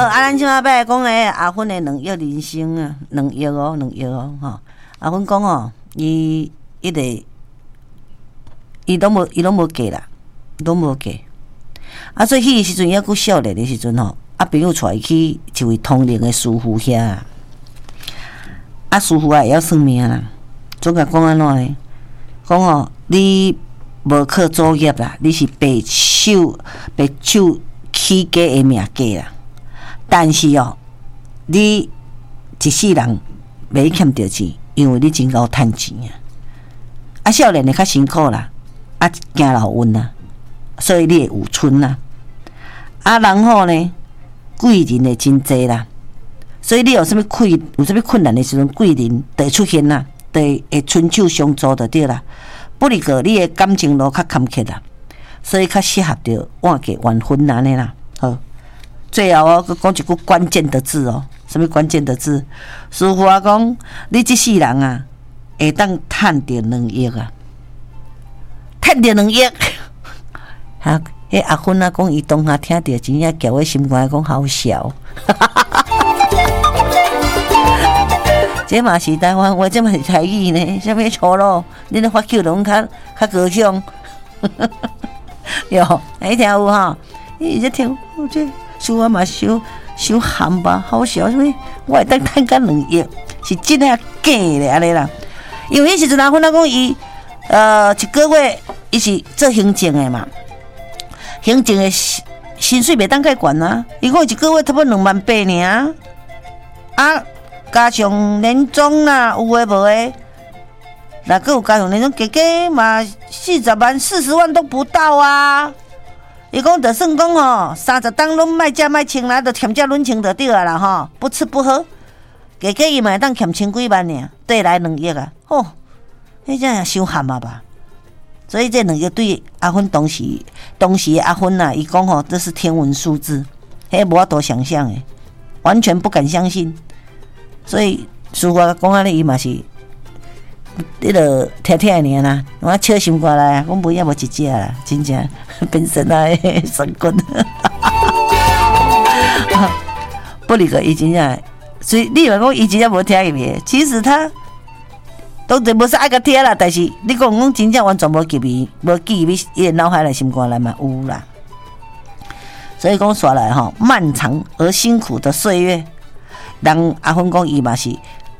咱即摆来讲诶，阿芬诶2亿人生啊，2亿哦，2亿哦，吼。阿芬讲哦，伊拢无嫁啦，拢无嫁。啊，所以迄个时阵抑佫少年诶时阵吼，啊朋友带伊去一位通灵诶师傅遐，啊师傅会晓算命啦，总甲讲安怎呢？讲哦，你无靠祖业啦，你是白手起家诶命嫁啦。但是哦，你一世人袂欠着钱，因为你真够趁钱啊。啊，少年的较辛苦啦，啊，行老运啦，所以你会有春啦。啊，然后呢，贵人会真济啦，所以你有啥物困难的时阵，贵人就会出现啦，就会伸手相助就对啦。不离个你的感情路较坎坷啦，所以较适合着换嫁完婚安尼啦。好。最后哦，佮讲一句关键的字哦，什么关键的字？师傅啊讲，你这世人啊，会当趁着2亿啊，趁着2亿。哈，迄阿芬啊讲，伊当下听着真正叫我心肝讲好笑。这嘛是台湾话，这嘛是台语呢，什么错咯？恁咧发球拢较高尚。哟，你听有哈？你这听，我这。说我嘛伤憨吧，好笑什么？我会当趁到2亿，是真诶假咧安尼啦。因为迄时阵阿芬讲伊一个月伊是做行政诶嘛，行政诶薪水袂当介悬啊。伊讲一个月差不多28000尔，啊，加上年终啦，有诶无诶，那个有加上年终，加嘛40万、40万都不到啊。伊讲就算讲吼，30当拢卖食卖穿啦，就欠食论穿就对啊啦吼，不吃不喝，加伊嘛会当欠千几万尔，缀来2亿啊，吼，迄真也伤憨啊吧。所以这2亿对阿芬当时阿芬啊，伊讲吼，这是天文数字，迄无法度想象诶，完全不敢相信。所以师傅讲安尼，伊嘛是。你著听听尔啦，我笑心肝来啊！我每也无一只啦，真正变神啊！神棍，不离个伊真正，所以你若讲伊真正无听入去，其实他当然无说爱甲听啦，但是你讲真正完全无记伊，无记伊伊的脑海内心肝内嘛有啦。所以讲说来吼，漫长而辛苦的岁月，人阿芬讲伊嘛是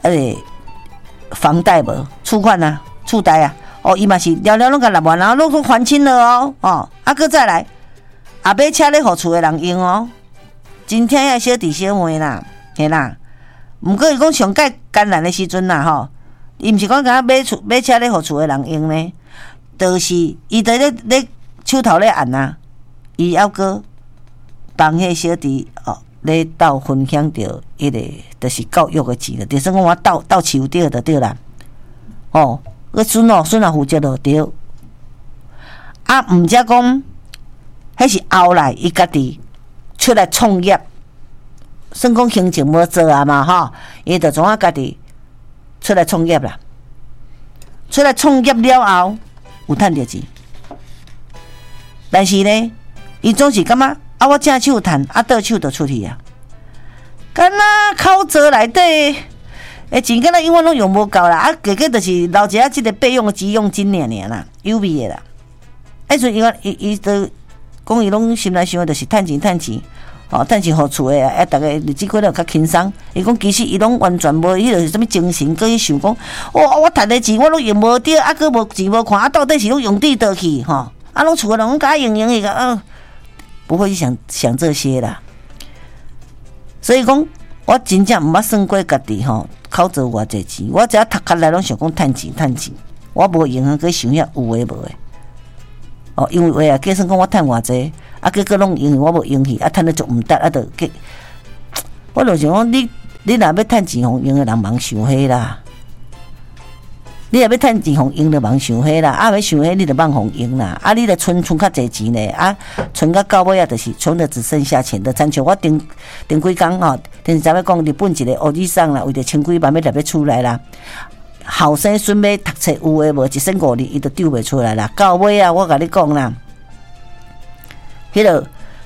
房贷无厝款啊，厝贷啊，哦，伊嘛是了了拢甲6万，然后拢都还清了哦，哦，啊，搁再来，啊，买车咧，互厝的人用哦，真正要小弟小妹啦，嘿啦，毋过伊讲上介艰难的时阵啦，吼，伊毋是讲甲买车咧，互厝的人用呢，就是伊在咧手头咧按啊，伊还搁帮迄小弟哦。咧斗分享着迄个，就是教育的钱了，就算讲我斗收着就对啦。哦，个孙啊负责就对。啊，毋则讲，迄是后来伊家己出来创业，算讲行政无做啊嘛吼，伊就总啊家己出来创业啦。出来创业了后，有趁着钱，但是呢，伊总是感觉。啊，我正手趁，啊，倒手就出去啊！敢若口罩内底，钱敢若永远拢用无够啦！啊，加就是留一下即个备用的急用金尔啦，有味的啦。所以伊都讲伊拢心内想的就是趁钱，哦，趁钱互厝的啊，逐个日子过得较轻松。伊讲其实伊拢完全无迄个什么精神，搁去想讲，我趁的钱我拢用无着，啊，搁无钱无看，啊，到底是拢用对倒去吼？啊，拢厝的人拢甲用伊个不会去想这些啦，所以讲我真正毋捌算过家己吼，口罩偌济钱，我只要读壳来拢想讲趁钱，我无用啊，去想遐有诶无诶。哦，因为话啊，计算讲我趁偌济，啊，结果拢因为我无用去，啊，趁得足毋得，啊，就我就想讲，你若要趁钱互用诶人忙想迄啦。你若要趁钱互用，就忙想迄啦；要想迄，你就忙互用啦。你著存较济钱咧，存到尾就是存的只剩下钱的。亲像我顶几工吼，电视台要讲日本一个欧弟桑啦，为着千几万要入要出来啦。后生孙要读册有诶无，15000伊就丢袂出来啦。到尾我甲你讲啦，迄个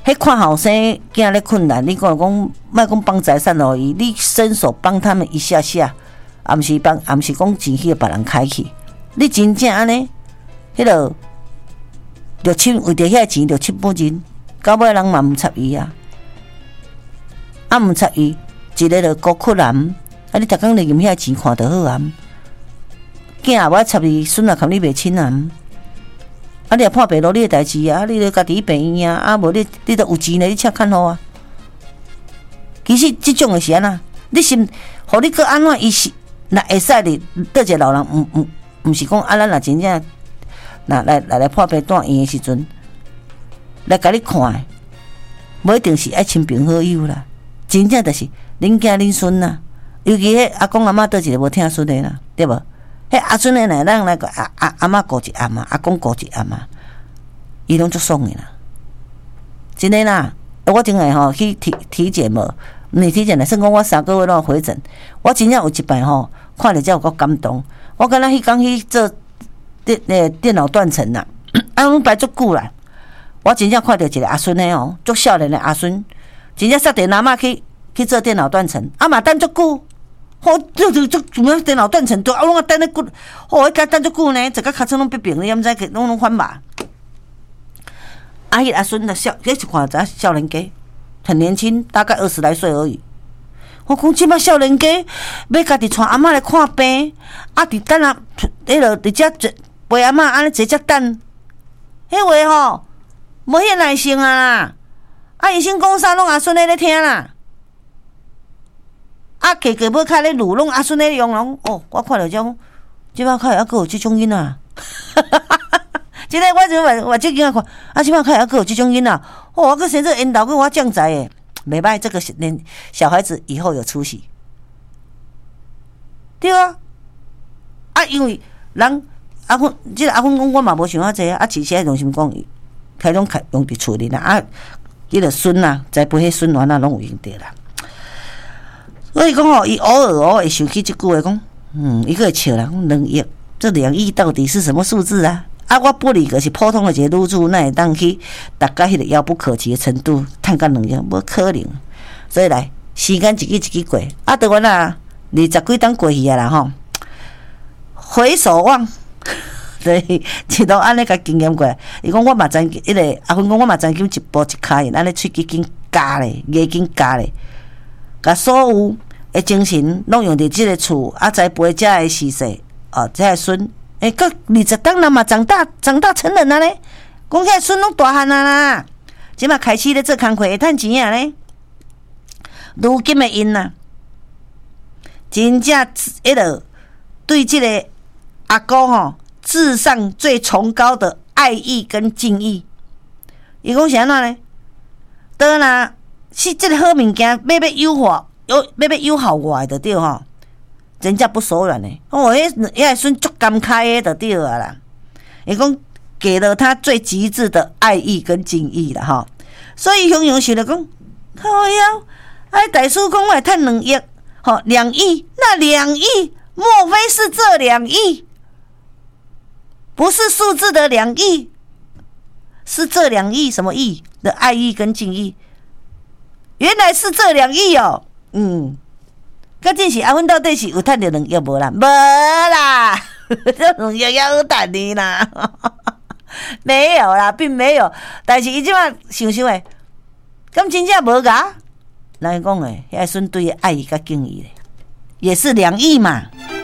迄看后生囝咧困难，你讲莫讲帮财产互伊，你伸手帮他们一下下，也毋是讲钱去别人开去，你真正安尼，迄落着为着遐钱着七不人，到尾人嘛毋插伊啊，毋插伊，一个着孤苦难，你逐工咧用遐钱看着好啊，囝也无爱插你，孙也含你袂亲啊。你也破白路你的代志啊！你咧家己病院啊！无你都有钱咧，你请看好啊！其实即种的是安那，你心，互你搁安怎伊是，若会使哩，倒一个老人，毋是讲啊，咱若真正，来破病住院的时阵，来甲你看，无一定是爱亲朋好友啦，真正就是恁囝恁孙啦，尤其迄阿公阿嬷倒一个无疼孙的啦，对无？迄阿孙的呢，咱那个阿嬷顾一阿嬷，阿公顾一阿嬷，伊拢足爽的啦。真的啦，我顶下吼去体检无，毋是体检啦，算讲我3个月拢回诊，我真正有一摆吼，看着才有够感动。我敢若迄工去做电脑断层啦，拢排足久啦。我真正看着一个阿孙的哦，足少年的阿孙，真正杀电阿嬷去做电脑断层，嘛等足久。就怎么电脑断层都拢等咧骨，迄个等足久呢，一个尻川拢变平，你毋知个拢翻吧？迄阿孙的迄是看一少年家，很年轻，大概20来岁而已。我讲即摆少年家要家己带阿嬷来看病，伫等啊，迄落伫遮陪阿嬷安尼坐遮等，迄话吼无迄耐性啊！医生讲啥拢阿孙咧听啦。加要开咧路，拢阿孙咧用拢哦，我看到种，即摆开还阁有即种囡仔，即个我就我即囡仔看，即摆开还阁有即种囡仔，哦，我阁生这缘投阁我降财诶，袂歹，这个连小孩子以后有出息，对啊，因为人阿芬，即个阿芬讲我嘛无想遐济啊，其实用心讲，开拢用伫厝里啦，迄个孙啊，栽培迄孙卵啊，拢有用着啦。所以讲吼，伊偶尔会想起即句话，讲，伊个会笑啦，讲2亿，这2亿到底是什么数字啊？我不理个是普通的一个女子，那会当去达到迄个遥不可及的程度，趁到2亿，无可能。所以来，时间一支一支过，倒完啊，20几档过去啊啦吼。回首望，对，一路安尼甲经验过来。伊讲我嘛曾迄个阿芬讲我嘛曾经一步一跤，安尼喙齿紧夹咧，牙紧夹咧，甲所有的精神拢用伫即个厝，栽培遮个时势，遮个孙，到20当人嘛长大成人啊咧，讲遐孙拢大汉啊啦，即嘛开始咧做工课会趁钱啊咧，如今的因啊，真正迄落对即个阿姑吼，至上最崇高的爱意跟敬意。伊讲是安怎呢？倒若是即个好物件，要友好我的就对吼，真正不手软的。迄孙足感慨的就对啊啦。伊讲给了他最极致的爱意跟敬意啦吼，所以雄想着讲，靠腰，大叔讲我会趁2亿，吼2亿，那2亿莫非是这2亿？不是数字的2亿，是这2亿什么亿的爱意跟敬意？原来是这2亿哦，究竟是阿芬到底是有趁到2亿无啦？无啦，这2亿要有等你啦，没有啦，并没有。但是伊即马想想诶，咁真正无噶？人讲诶，遐孙对爱意甲敬意咧，也是2亿嘛。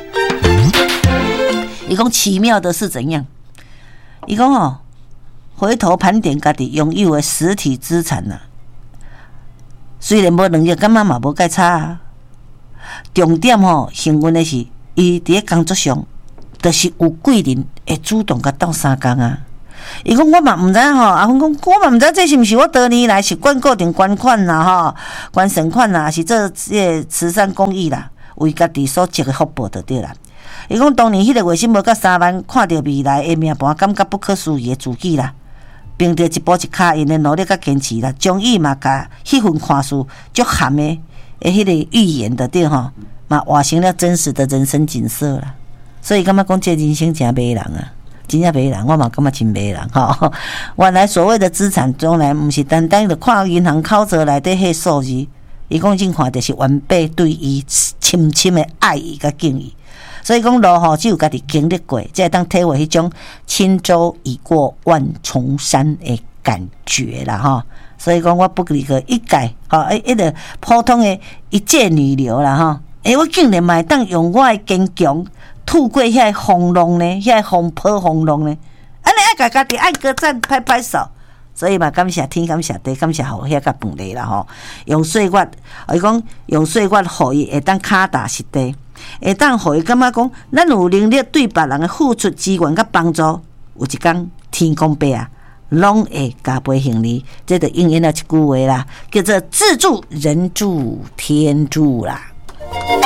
伊讲奇妙的是怎样？伊讲回头盘点家己拥有的实体资产啊，虽然无2亿，感觉嘛无介差啊。重点幸运的是，伊伫咧工作上，就是有贵人会主动甲斗相共啊。伊讲我嘛毋知阿芬讲我嘛毋知这是毋是我多年来习惯固定捐款啦捐善款啦，还是做慈善公益啦，为家己所积的福报就对啦。伊讲当年迄个月薪无到3万，看到未来的命盘，感觉不可思议的自己啦，凭着一步一脚印的努力甲坚持啦，终于嘛甲迄份看似足含的迄个预言的对嘛画成了真实的人生景色啦。所以感觉讲这人生真迷人啊， 真正袂人，我嘛感觉真袂人吼。原来所谓的资产从来毋是单单的看银行口罩内底迄数字，伊讲真看就是原本对伊深深的爱意甲敬意。所以讲路吼，只有家己经历过，才会当体会迄种轻舟已过万重山的感觉啦吼。所以讲，我不离个一概吼，一个普通的一介女流啦吼。我竟然嘛会当用我的坚强渡过遐风浪呢，遐风波风浪呢。安尼爱家家己爱歌赞拍拍手。所以嘛，感谢天，感谢地，感谢好遐甲饭粒啦吼。用岁月，伊讲用岁月，互伊会当脚踏实地，会当互伊感觉讲，咱有能力对别人的付出资源甲帮助，有一天天公伯啊。拢会加倍行利，这就应验了一句话啦，叫做自助人助天助啦。